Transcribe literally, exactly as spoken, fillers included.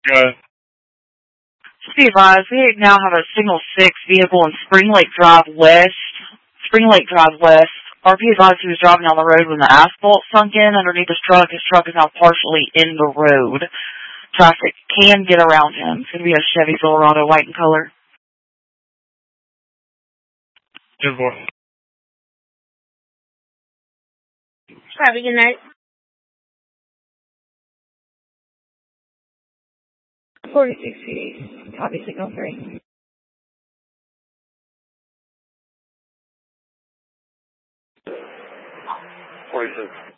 Good. Be advised, we now have a Signal six vehicle in Spring Lake Drive West. Spring Lake Drive West. R P advised he was driving down the road when the asphalt sunk in underneath his truck. His truck is now partially in the road. Traffic can get around him. It's going to be a Chevy Silverado, white in color. Good boy. Have a good night. forty-six feet. Copy signal three. forty-six.